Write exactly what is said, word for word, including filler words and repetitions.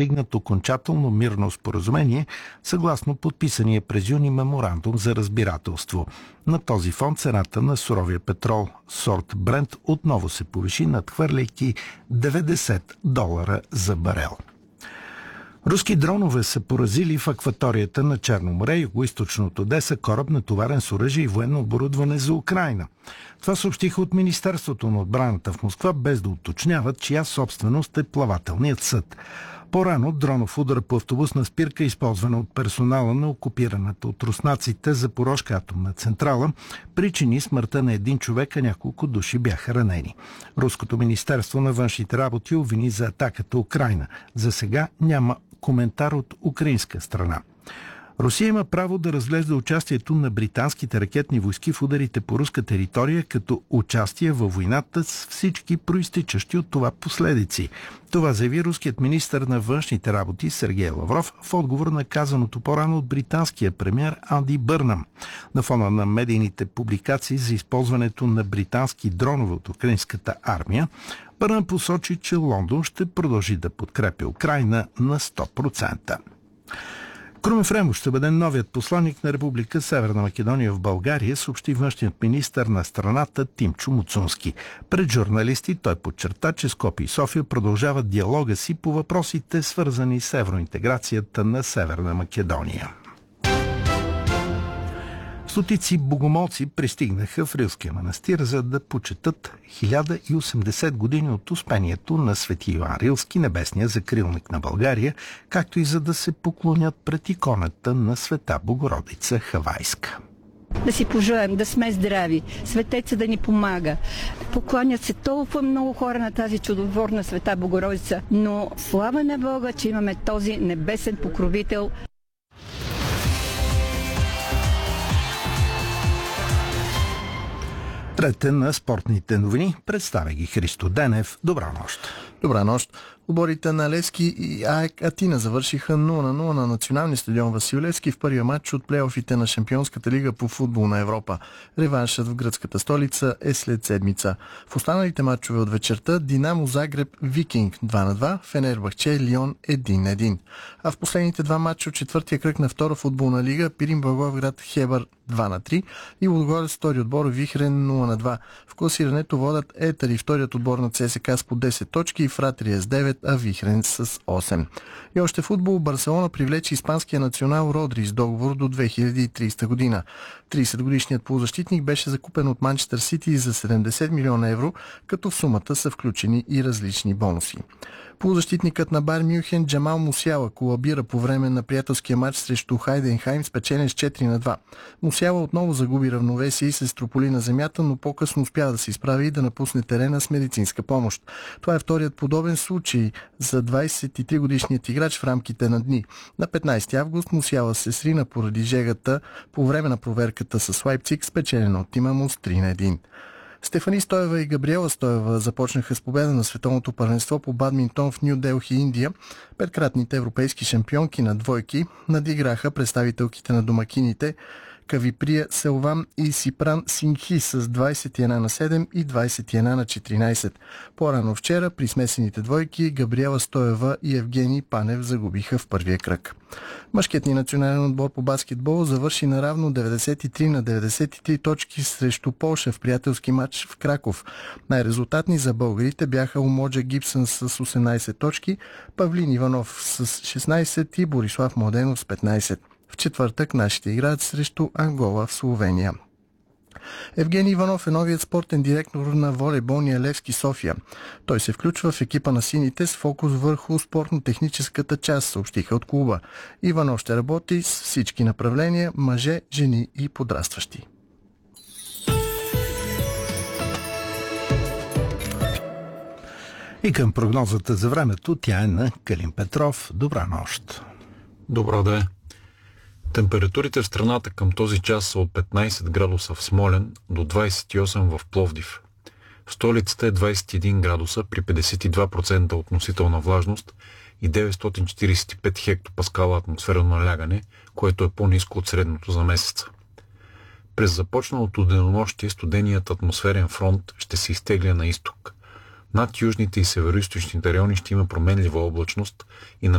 постигнат окончателно мирно споразумение, съгласно подписания през юни меморандум за разбирателство. На този фон цената на суровия петрол сорт Брент отново се повиши, надхвърляйки деветдесет долара за барел. Руски дронове са поразили в акваторията на Черно море, югоизточно от Одеса, кораб натоварен с оръжие и военно оборудване за Украйна. Това съобщиха от Министерството на отбраната в Москва, без да уточняват чия собственост е плавателният съд. По-рано дронов удар по автобусна спирка, използвана от персонала на окупираната от руснаците Запорожка атомна централа, причини смъртта на един човек, а няколко души бяха ранени. Руското министерство на външните работи обвини за атаката Украйна. За сега няма коментар от украинска страна. Русия има право да разглежда участието на британските ракетни войски в ударите по руска територия като участие във войната с всички проистичащи от това последици. Това заяви руският министър на външните работи Сергей Лавров в отговор на казаното по-рано от британския премиер Анди Бърнам. На фона на медийните публикации за използването на британски дронове от украинската армия, Бърнам посочи, че Лондон ще продължи да подкрепя Украйна на сто процента. Крум Ефремов ще бъде новият посланик на Република Северна Македония в България, съобщи външният министър на страната Тимчо Муцунски. Пред журналисти той подчерта, че Скопие и София продължават диалога си по въпросите, свързани с евроинтеграцията на Северна Македония. Стотици богомолци пристигнаха в Рилския манастир, за да почетат хиляда и осемдесет години от успението на свети Йоан Рилски, небесния закрилник на България, както и за да се поклонят пред иконата на Света Богородица Хавайска. Да си пожелаем, да сме здрави, светеца да ни помага. Покланят се толкова много хора на тази чудотворна Света Богородица, но слава на Бога, че имаме този небесен покровител. Трете на спортните новини представя ги Христо Денев. Добра нощ! Добра нощ! Отборите на Левски и АЕК Атина завършиха нула на нула на националния стадион Васил Левски в първия матч от плейофите на Шампионската лига по футбол на Европа. Реваншът в гръцката столица е след седмица. В останалите матчове от вечерта Динамо Загреб Викинг два на два, Фенербахче Лион един на един. А в последните два матча от четвъртия кръг на втора футболна лига Пирин Благоевград Хебър два на три и Лудогорец втори отбор Вихрен нула на два. В класирането водят Етър и вторият отбор на ЦСКА с по десет точки и Фратрия с девет, а Вихрен с осем. И още футбол, Барселона привлече испанския национал Родри с договор до две хиляди и тридесета година. тридесетгодишният полузащитник беше закупен от Манчестър Сити за седемдесет милиона евро, като в сумата са включени и различни бонуси. Полузащитникът на Байер Мюнхен Джамал Мусиала колабира по време на приятелския матч срещу Хайденхайм, спечелен с четири на два. Мусиала отново загуби равновесие и се строполи на земята, но по-късно успя да се изправи и да напусне терена с медицинска помощ. Това е вторият подобен случай за двадесет и три годишният играч в рамките на дни. На петнадесети август Мусиала се срина поради жегата по време на проверката с Лайпциг, спечелена от тима му с три на едно. Стефани Стоева и Габриела Стоева започнаха с победа на световното първенство по бадминтон в Ню Делхи, Индия. Петкратните европейски шампионки на двойки надиграха представителките на домакините Кавиприя Селвам и Сипран Сингхи с двадесет и едно на седем и двадесет и едно на четиринадесет. По-рано вчера при смесените двойки Габриела Стоева и Евгений Панев загубиха в първия кръг. Мъжкият ни национален отбор по баскетбол завърши наравно деветдесет и три на деветдесет и три точки срещу Полша в приятелски матч в Краков. Най-резултатни за българите бяха Умоджа Гибсън с осемнадесет точки, Павлин Иванов с шестнадесет и Борислав Младенов с петнадесет. В четвъртък нашите играят срещу Ангола в Словения. Евгений Иванов е новият спортен директор на волейболния Левски София. Той се включва в екипа на сините с фокус върху спортно-техническата част, съобщиха от клуба. Иванов ще работи с всички направления – мъже, жени и подрастващи. И към прогнозата за времето, тя е на Калин Петров. Добра нощ! Добро да е! Температурите в страната към този час са от петнадесет градуса в Смолян до двадесет и осем в Пловдив. В столицата е двадесет и един градуса при петдесет и два процента относителна влажност и деветстотин четиридесет и пет хектопаскала атмосферно налягане, което е по-ниско от средното за месеца. През започналото денонощие студеният атмосферен фронт ще се изтегля на изток. Над южните и североизточните райони ще има променлива облачност и на